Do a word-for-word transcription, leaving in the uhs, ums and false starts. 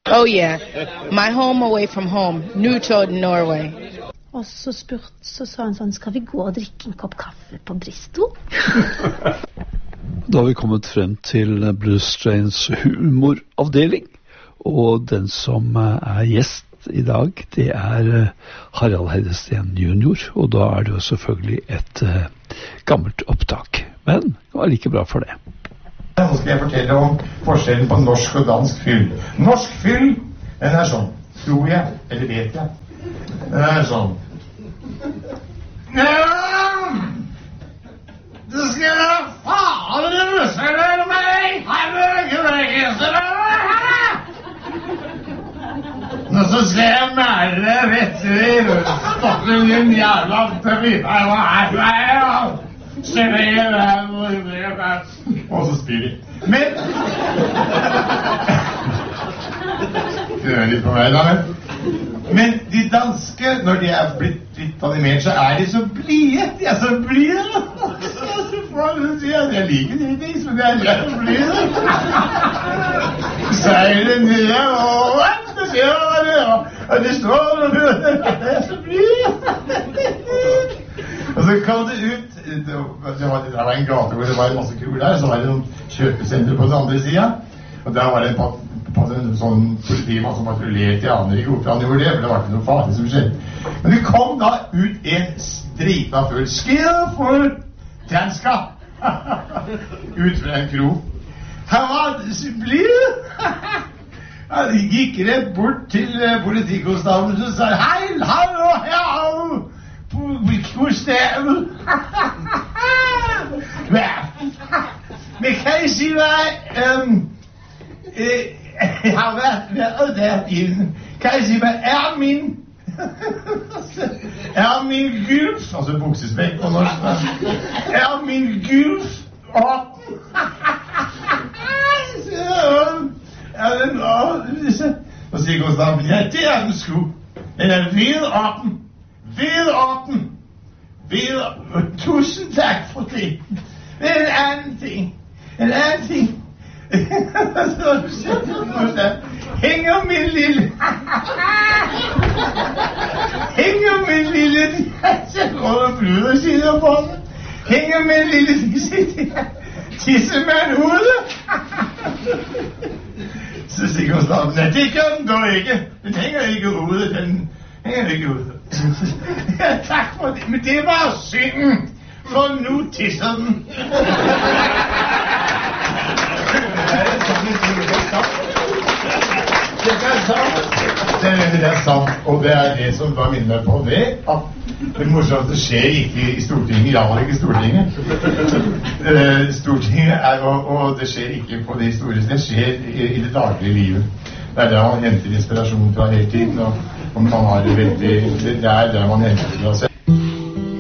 Oh yeah, my home away from home, Newtown, Norway. Og så, spurt, så sa han sånn, skal vi gå og drikke en kopp kaffe på Bristol? Da har vi kommet frem til Bruce Strains humoravdeling, og den som er gjest i dag, det er Harald Heide-Steen junior, og da er det jo selvfølgelig et uh, gammelt opptak, men det var like bra for det. Nå skal jeg fortelle om forskjellen på norsk og dansk fyll. Norsk fyll, den er sånn, tror jeg, eller vet jeg, den er sånn. Ja, du skal da faen russere meg, nå så skal jeg mære rett i stokken din jævla til videre, hva er du her, og så spyr de. Men det er litt på meg da, men Men de danske, når de er blitt litt animert, så er de så blide. De er så blide. Så får du si at jeg liker de ting, så de er så blide. Seiler ned og det skjer det, og det står og det er så blide. Og så kom det ut, det var, det var en gate hvor det var en masse kroer der, så var det noen kjøpesenter på den andre siden, og der var det en pat en sånn politimann som patrullerte, jeg aner ikke hvorfor han gjorde det, for det var ikke noe farlig som skjedde. Men det kom da ut en strita full skillful danska ut fra en kro. Han var blid. Han gikk rett bort til politikonstabelen og sa hei, hallo, hallo, hvor stedet? Men kan jeg si meg um, jeg har vært, været der inden. Kan jeg sige, hvad er min? Er min gylf? Og så buksespæk på norsk. Er min gylf? Og er den også? Og siger Gustav, ja, det er den sgu. Den er vedåpen. Vedåpen. Vedåpen. Tusind tak for det. Det er en anden ting. En anden ting. Hænger min lille Hænger min lille Jeg går og bløder sider på den. Hænger min lille tissemand ude. Så siger Gustav, nej, det gør den dog ikke. Den hænger ikke ude. Den hænger ikke ude. Ja, tak for det. Men det var synden. For nu tisser den. Det er det er sant, og det er det som da minner meg på det, at det morsomste skjer ikke i Stortinget, ja, ikke i Stortinget. Stortinget er, og, og det skjer ikke på det historiske, det skjer i, i det daglige livet. Det er der man henter inspirasjon fra hele tiden, og, og man har det veldig, det er der man henter det fra seg.